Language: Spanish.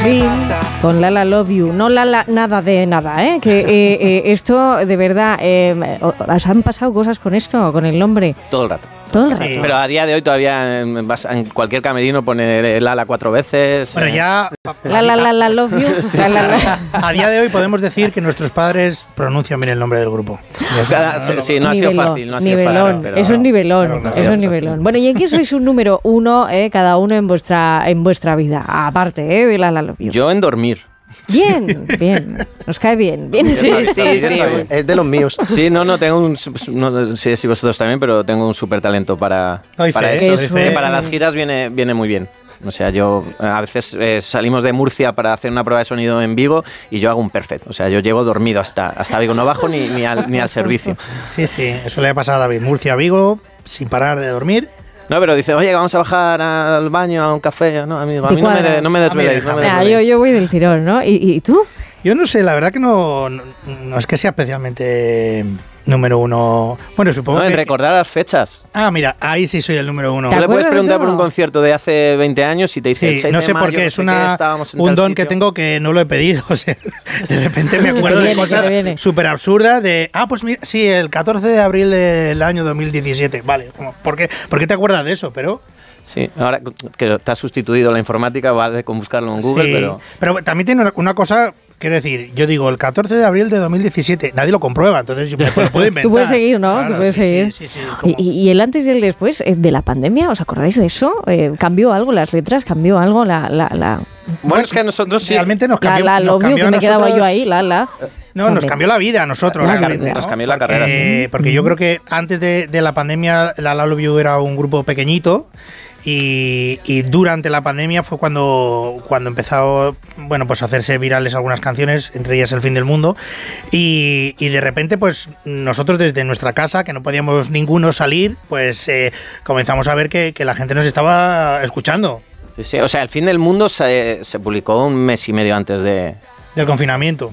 fin, con Lala Love You. No Lala nada de nada, ¿eh? Que esto, de verdad, ¿os han pasado cosas con esto, con el nombre? Todo el rato. Todo el rato. Sí. Pero a día de hoy todavía en cualquier camerino pone Lala 4 veces. Bueno, ya... Lala Love You. Sí. A día de hoy podemos decir que nuestros padres pronuncian bien el nombre del grupo. Sí, no ha sido fácil. No ha sido nivelón. fácil, pero Eso es nivelón. no, Eso es nivelón. Bueno, ¿y en qué sois un número uno, cada uno en vuestra vida? Aparte, de Lala Love You. Yo en dormir. Bien. Nos cae bien. Sí. Es de los míos. Sí, tengo no sé si vosotros también, pero tengo un súper talento para eso. Que para las giras viene muy bien. O sea, yo a veces salimos de Murcia para hacer una prueba de sonido en Vigo y yo hago un perfecto. O sea, yo llego dormido hasta Vigo, no bajo ni al servicio. Sí, eso le ha pasado a David. Murcia a Vigo, sin parar de dormir. No, pero dice, oye, vamos a bajar al baño, a un café. No, amigo, a mí no me desveléis. Yo voy del tirón, ¿no? ¿Y tú? Yo no sé, la verdad que no es que sea especialmente número uno. Bueno, supongo que... en recordar las fechas. Ah, mira, ahí sí soy el número uno. Tú le puedes preguntar por un concierto de hace 20 años y te dice... Sí, no sé por qué, es un don que tengo que no lo he pedido. O sea, de repente me acuerdo de cosas súper absurdas de... pues mira, sí, el 14 de abril del año 2017. Vale, ¿por qué te acuerdas de eso? Pero... Sí, ahora que te has sustituido la informática, vale con buscarlo en Google, sí, pero también tiene una cosa, quiero decir, yo digo el 14 de abril de 2017, nadie lo comprueba, entonces yo me lo puedo inventar. Tú puedes seguir, ¿no? Claro, tú puedes seguir. Sí, ¿Y el antes y el después de la pandemia? ¿Os acordáis de eso? ¿Cambió algo las letras? ¿Cambió algo la... Bueno, es que a nosotros sí. Realmente nos cambió. La Love You, que me quedaba yo ahí, No, nos cambió la vida a nosotros. Nos cambió la carrera, sí. Porque yo creo que antes de la pandemia, la Love You era un grupo pequeñito. Y durante la pandemia fue cuando empezó, pues a hacerse virales algunas canciones, entre ellas El fin del mundo, y de repente pues nosotros desde nuestra casa, que no podíamos ninguno salir, pues comenzamos a ver que la gente nos estaba escuchando. Sí, o sea, El fin del mundo se publicó un mes y medio antes del confinamiento.